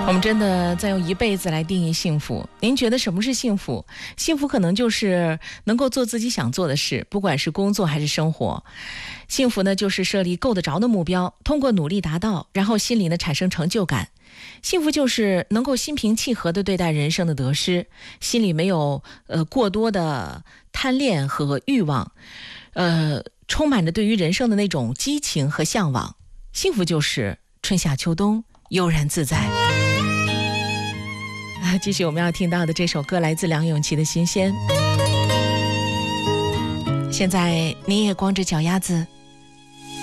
我们真的在用一辈子来定义幸福。您觉得什么是幸福？幸福可能就是能够做自己想做的事，不管是工作还是生活。幸福呢，就是设立够得着的目标，通过努力达到，然后心里呢产生成就感。幸福就是能够心平气和地对待人生的得失，心里没有过多的贪恋和欲望，充满着对于人生的那种激情和向往。幸福就是春夏秋冬悠然自在。继续我们要听到的这首歌来自梁咏琪的《新鲜》。现在你也光着脚丫子